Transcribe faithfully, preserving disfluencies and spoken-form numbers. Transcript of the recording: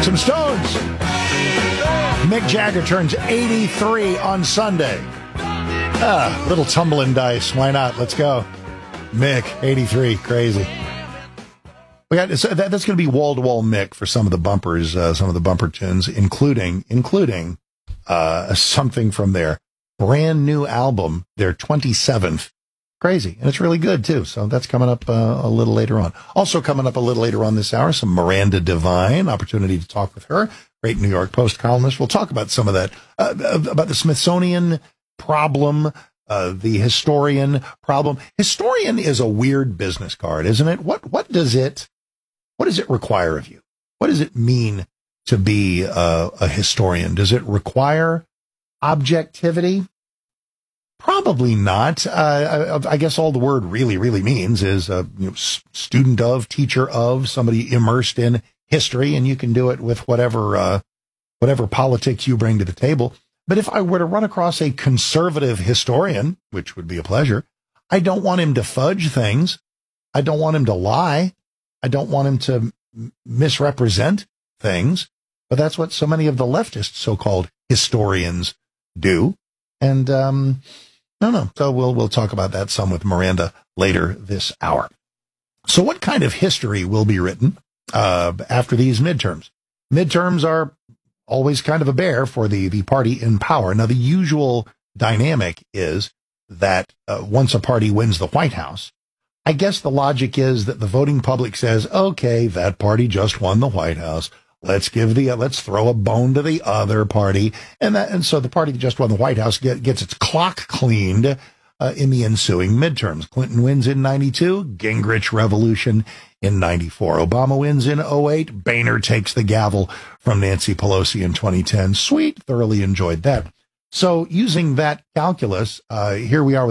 Some Stones. Mick Jagger turns eighty-three on Sunday. Ah, little tumbling dice. Why not? Let's go. Mick, eighty-three. Crazy. We got so that, that's going to be wall-to-wall Mick for some of the bumpers, uh, some of the bumper tunes, including including uh, something from their brand new album, their twenty-seventh. Crazy. And it's really good, too. So that's coming up uh, a little later on. Also coming up a little later on this hour, some Miranda Devine, opportunity to talk with her, great New York Post columnist. We'll talk about some of that, uh, about the Smithsonian problem, uh, the historian problem. Historian is a weird business card, isn't it? What, what does it, what does it require of you? What does it mean to be uh, a historian? Does it require objectivity? Probably not. Uh, I, I guess all the word really, really means is a you know, student of, teacher of, somebody immersed in history, and you can do it with whatever uh, whatever politics you bring to the table. But if I were to run across a conservative historian, which would be a pleasure, I don't want him to fudge things. I don't want him to lie. I don't want him to m- misrepresent things. But that's what so many of the leftist so-called historians do. And, um, no, no. So we'll, we'll talk about that some with Miranda later this hour. So what kind of history will be written, uh, after these midterms? Midterms are always kind of a bear for the, the party in power. Now, the usual dynamic is that, uh, once a party wins the White House, I guess the logic is that the voting public says, okay, that party just won the White House. Let's give the, uh, let's throw a bone to the other party. And that, and so the party that just won the White House get, gets its clock cleaned, uh, in the ensuing midterms. Clinton wins in ninety-two, Gingrich revolution in ninety-four. Obama wins in oh eight, Boehner takes the gavel from Nancy Pelosi in twenty ten. Sweet, thoroughly enjoyed that. So using that calculus, uh, here we are with